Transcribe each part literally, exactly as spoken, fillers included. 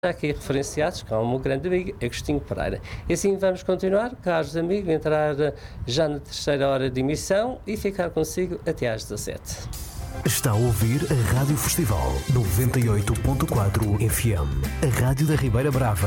aqui referenciados como o grande amigo Agostinho Pereira. E assim vamos continuar, caros amigos, entrar já na terceira hora de emissão e ficar consigo até às dezassete. Está a ouvir a Rádio Festival noventa e oito ponto quatro F M, a Rádio da Ribeira Brava.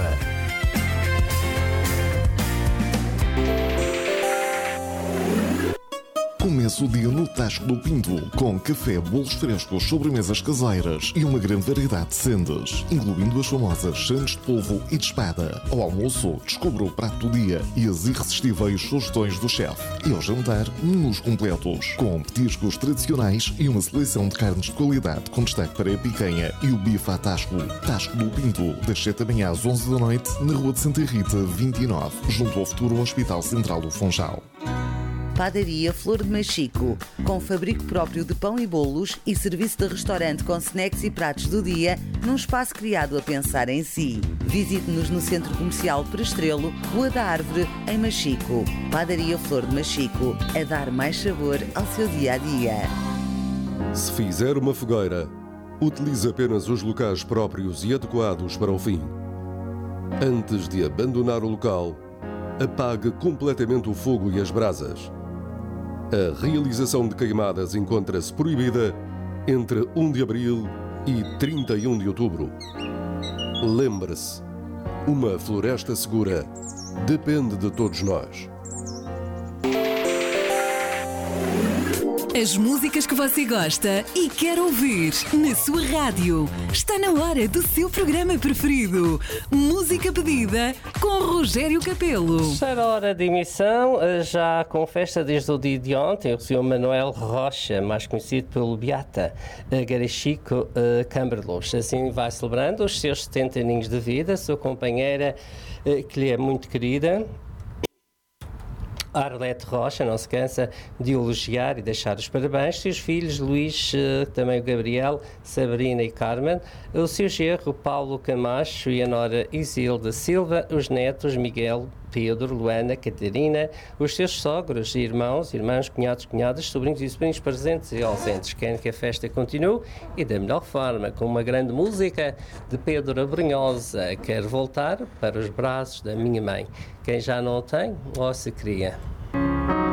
Começa o dia no Tasco do Pinto, com café, bolos frescos, sobremesas caseiras e uma grande variedade de sendas, incluindo as famosas sandes de polvo e de espada. Ao almoço, descubra o prato do dia e as irresistíveis sugestões do chefe. E ao jantar, menus completos, com petiscos tradicionais e uma seleção de carnes de qualidade, com destaque para a picanha e o bife à Tasco. Tasco do Pinto, das sete da manhã às onze da noite, na Rua de Santa Rita, vinte e nove, junto ao futuro Hospital Central do Funchal. Padaria Flor de Machico, com fabrico próprio de pão e bolos e serviço de restaurante com snacks e pratos do dia, num espaço criado a pensar em si. Visite-nos no Centro Comercial Prestrelo, Rua da Árvore, em Machico. Padaria Flor de Machico, a dar mais sabor ao seu dia-a-dia. Se fizer uma fogueira, utilize apenas os locais próprios e adequados para o fim. Antes de abandonar o local, apague completamente o fogo e as brasas. A realização de queimadas encontra-se proibida entre primeiro de abril e trinta e um de outubro. Lembre-se, uma floresta segura depende de todos nós. As músicas que você gosta e quer ouvir na sua rádio. Está na hora do seu programa preferido. Música pedida com Rogério Capelo. Terceira hora de emissão, já com festa desde o dia de ontem. O senhor Manuel Rocha, mais conhecido pelo Beata Garachico Camberlos. Assim vai celebrando os seus setenta aninhos de vida. Sua companheira, que lhe é muito querida, Arlete Rocha, não se cansa de elogiar e deixar os parabéns. Seus filhos, Luís, também o Gabriel, Sabrina e Carmen. O seu genro, Paulo Camacho e a nora Isilda Silva. Os netos, Miguel, Pedro, Luana, Catarina. Os seus sogros, irmãos, irmãs, cunhados, cunhadas, sobrinhos e sobrinhos presentes e ausentes. Querem que a festa continue e da melhor forma, com uma grande música de Pedro Abrunhosa. Quero voltar para os braços da minha mãe. Quem já não o tem, ou se cria.